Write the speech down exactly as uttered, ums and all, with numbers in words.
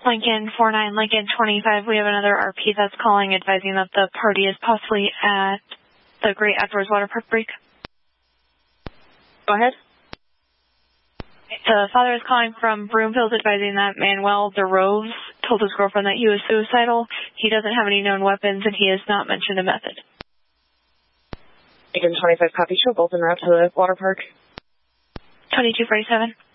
Lincoln four nine, Lincoln twenty-five. We have another R P that's calling, advising that the party is possibly at the Great Outdoors Water Park break. Go ahead. The father is calling from Broomfield, advising that Manuel DeRose told his girlfriend that he was suicidal. He doesn't have any known weapons, and he has not mentioned a method. Lincoln twenty-five, copy. Show both en route to the water park. twenty-two forty-seven.